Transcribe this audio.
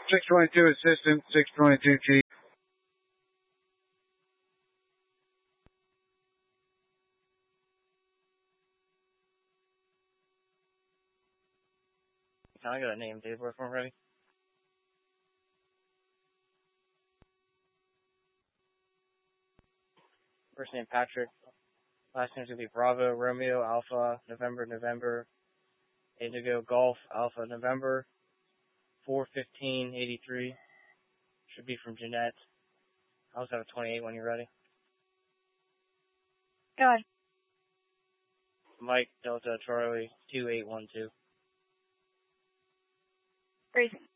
622 assistant, 622 chief. I got a name, Dave. We're ready. First name Patrick. Last name's gonna be Bravo, Romeo, Alpha, November, Indigo, Golf, Alpha, November, 41583. Should be from Jeanette. I also have a 28 when you're ready. Go ahead. Mike, Delta, Charlie, 2812. Grayson.